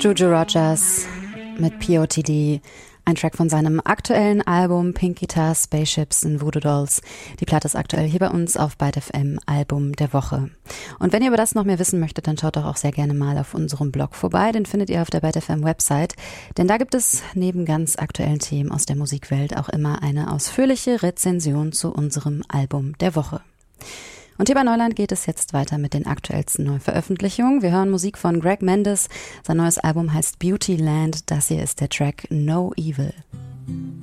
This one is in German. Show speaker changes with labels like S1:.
S1: Juju Rogers mit POTD, ein Track von seinem aktuellen Album Pink Guitar, Spaceships and Voodoo Dolls. Die Platte ist aktuell hier bei uns auf Byte FM, Album der Woche. Und wenn ihr über das noch mehr wissen möchtet, dann schaut doch auch sehr gerne mal auf unserem Blog vorbei. Den findet ihr auf der Byte FM Website. Denn da gibt es neben ganz aktuellen Themen aus der Musikwelt auch immer eine ausführliche Rezension zu unserem Album der Woche. Und hier bei Neuland geht es jetzt weiter mit den aktuellsten Neuveröffentlichungen. Wir hören Musik von Greg Mendes. Sein neues Album heißt Beautyland. Das hier ist der Track No Evil.